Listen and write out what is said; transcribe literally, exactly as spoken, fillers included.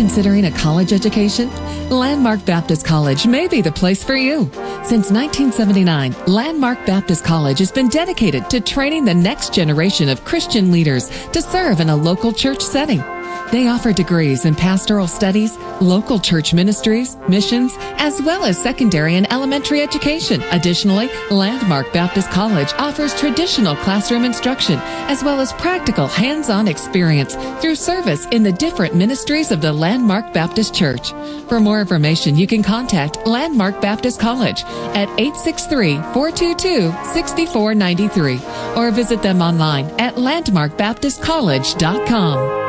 considering a college education? Landmark Baptist College may be the place for you. Since nineteen seventy-nine, Landmark Baptist College has been dedicated to training the next generation of Christian leaders to serve in a local church setting. They offer degrees in pastoral studies, local church ministries, missions, as well as secondary and elementary education. Additionally, Landmark Baptist College offers traditional classroom instruction as well as practical hands-on experience through service in the different ministries of the Landmark Baptist Church. For more information, you can contact Landmark Baptist College at eight six three, four two two, six four nine three or visit them online at landmark baptist college dot com.